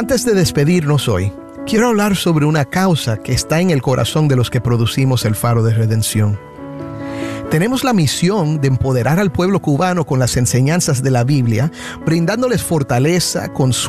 Antes de despedirnos hoy, quiero hablar sobre una causa que está en el corazón de los que producimos el Faro de Redención. Tenemos la misión de empoderar al pueblo cubano con las enseñanzas de la Biblia, brindándoles fortaleza, consuelo